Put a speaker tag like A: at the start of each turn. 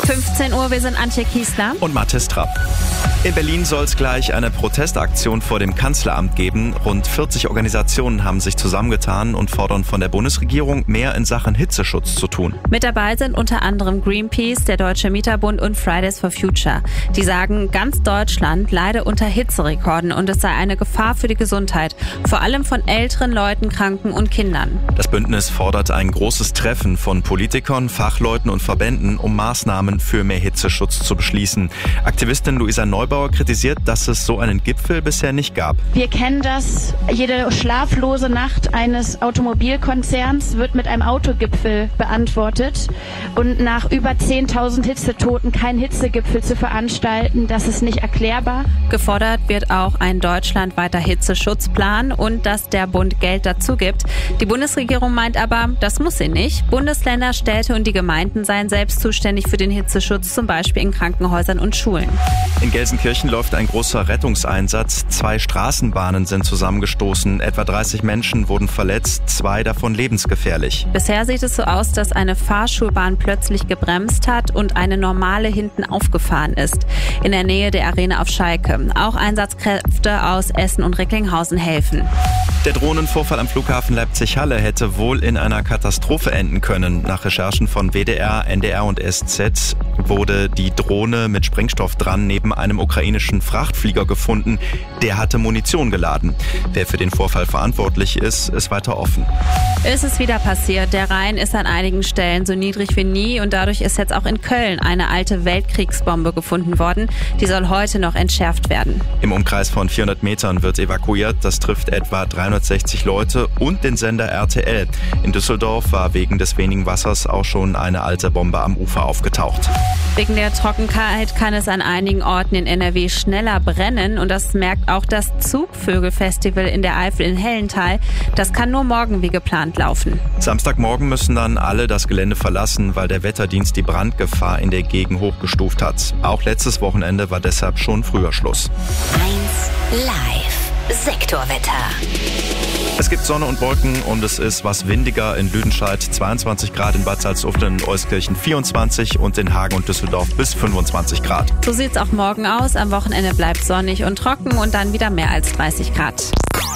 A: 15 Uhr, wir sind Antje Kiesler
B: und Mathis Trapp. In Berlin soll es gleich eine Protestaktion vor dem Kanzleramt geben. Rund 40 Organisationen haben sich zusammengetan und fordern von der Bundesregierung, mehr in Sachen Hitzeschutz zu tun.
A: Mit dabei sind unter anderem Greenpeace, der Deutsche Mieterbund und Fridays for Future. Die sagen, ganz Deutschland leide unter Hitzerekorden und es sei eine Gefahr für die Gesundheit, vor allem von älteren Leuten, Kranken und Kindern.
B: Das Bündnis fordert ein großes Treffen von Politikern, Fachleuten und Verbänden, um Maßnahmen für mehr Hitzeschutz zu beschließen. Aktivistin Luisa Neubauer kritisiert, dass es so einen Gipfel bisher nicht gab.
C: Wir kennen das, jede schlaflose Nacht eines Automobilkonzerns wird mit einem Autogipfel beantwortet. Und nach über 10.000 Hitzetoten keinen Hitzegipfel zu veranstalten, das ist nicht erklärbar.
A: Gefordert wird auch ein deutschlandweiter Hitzeschutzplan und dass der Bund Geld dazu gibt. Die Bundesregierung meint aber, das muss sie nicht. Bundesländer, Städte und die Gemeinden seien selbst zuständig für den Hitzeschutz, zum Beispiel in Krankenhäusern und Schulen.
B: In Gelsenkirchen läuft ein großer Rettungseinsatz. 2 Straßenbahnen sind zusammengestoßen. Etwa 30 Menschen wurden verletzt, 2 davon lebensgefährlich.
A: Bisher sieht es so aus, dass eine Fahrschulbahn plötzlich gebremst hat und eine normale hinten aufgefahren ist. In der Nähe der Arena auf Schalke. Auch Einsatzkräfte aus Essen und Recklinghausen helfen.
B: Der Drohnenvorfall am Flughafen Leipzig-Halle hätte wohl in einer Katastrophe enden können. Nach Recherchen von WDR, NDR und SZ wurde die Drohne mit Sprengstoff dran neben einem ukrainischen Frachtflieger gefunden. Der hatte Munition geladen. Wer für den Vorfall verantwortlich ist weiter offen.
A: Es ist wieder passiert. Der Rhein ist an einigen Stellen so niedrig wie nie und dadurch ist jetzt auch in Köln eine alte Weltkriegsbombe gefunden worden. Die soll heute noch entschärft werden.
B: Im Umkreis von 400 Metern wird evakuiert. Das trifft etwa 360 Leute und den Sender RTL. In Düsseldorf war wegen des wenigen Wassers auch schon eine alte Bombe am Ufer aufgetaucht.
A: Wegen der Trockenheit kann es an einigen Orten in NRW schneller brennen und das merkt auch das Zugvögelfestival in der Eifel in Hellental. Das kann nur morgen wie geplant laufen.
B: Samstagmorgen müssen dann alle das Gelände verlassen, weil der Wetterdienst die Brandgefahr in der Gegend hochgestuft hat. Auch letztes Wochenende war deshalb schon früher Schluss.
D: 1 Live Sektorwetter.
B: Es gibt Sonne und Wolken und es ist was windiger in Lüdenscheid, 22 Grad in Bad Salzuflen und Euskirchen 24 und in Hagen und Düsseldorf bis 25 Grad.
A: So sieht's auch morgen aus. Am Wochenende bleibt sonnig und trocken und dann wieder mehr als 30 Grad.